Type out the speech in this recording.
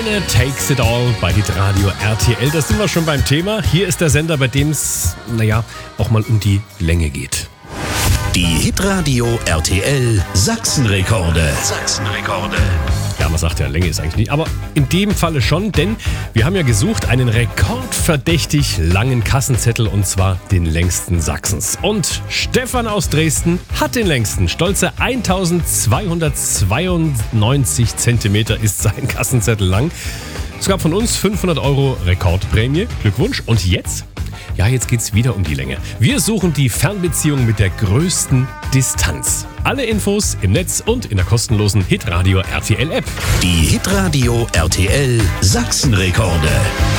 Winner takes it all bei Hitradio RTL. Da sind wir schon beim Thema. Hier ist der Sender, bei dem es, auch mal um die Länge geht. Die Hitradio RTL Sachsenrekorde. Ja, man sagt ja, Länge ist eigentlich nicht. Aber in dem Falle schon, denn wir haben ja gesucht einen rekordverdächtig langen Kassenzettel, und zwar den längsten Sachsens. Und Stefan aus Dresden hat den längsten. Stolze 1292 Zentimeter ist sein Kassenzettel lang. Es gab von uns 500 € Rekordprämie. Glückwunsch. Und jetzt? Ja, jetzt geht's wieder um die Länge. Wir suchen die Fernbeziehung mit der größten Distanz. Alle Infos im Netz und in der kostenlosen Hitradio RTL App. Die Hitradio RTL Sachsenrekorde.